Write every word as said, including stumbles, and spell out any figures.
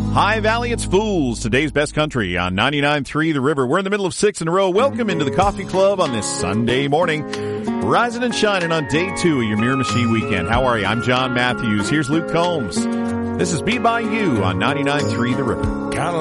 High Valley, it's Fools, today's best country on ninety-nine point three The River. We're in the middle of six in a row. Welcome into the Coffee Club on this Sunday morning. Rising and shining on day two of your Miramichi weekend. How are you? I'm John Matthews. Here's Luke Combs. This is Be By You on ninety-nine point three The River.